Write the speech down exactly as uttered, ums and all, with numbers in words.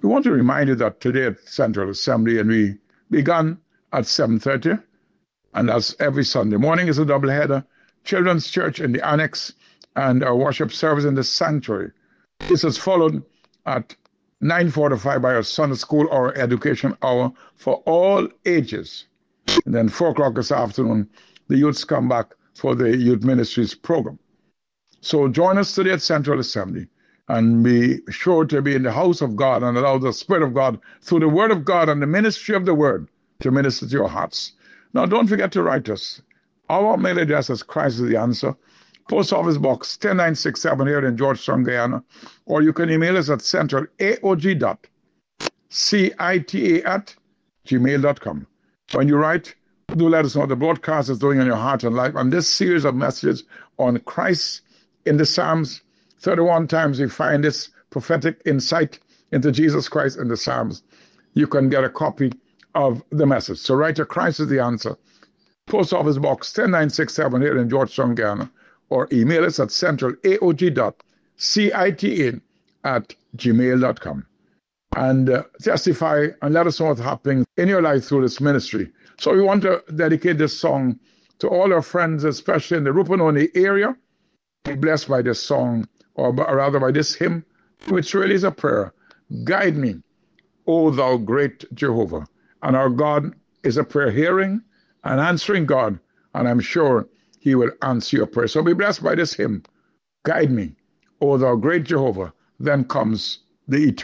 We want to remind you that today at Central Assembly, and we began at seven thirty, and as every Sunday morning is a doubleheader, Children's Church in the Annex, and our worship service in the sanctuary. This is followed at nine forty-five by our Sunday School or Education Hour for all ages. And then four o'clock this afternoon, the youths come back for the Youth Ministries program. So join us today at Central Assembly, and be sure to be in the house of God and allow the Spirit of God through the Word of God and the ministry of the Word to minister to your hearts. Now, don't forget to write us. Our mail address is Christ is the Answer, Post Office Box one zero nine six seven here in Georgetown, Guyana, or you can email us at central A O G dot C I T A at gmail dot com. When you write, do let us know what the broadcast is doing in your heart and life. And this series of messages on Christ in the Psalms, thirty-one times we find this prophetic insight into Jesus Christ in the Psalms. You can get a copy of the message. So write to Christ is the Answer, Post Office Box one zero nine six seven here in Georgetown, Guyana, or email us at central A O G dot C I T A at gmail dot com. And uh, testify and let us know what's happening in your life through this ministry. So we want to dedicate this song to all our friends, especially in the Rupununi area. Be blessed by this song, or rather by this hymn, which really is a prayer. Guide me, O thou great Jehovah. And our God is a prayer-hearing and answering God, and I'm sure he will answer your prayer. So be blessed by this hymn. Guide me, O thou great Jehovah. Then comes the eternal.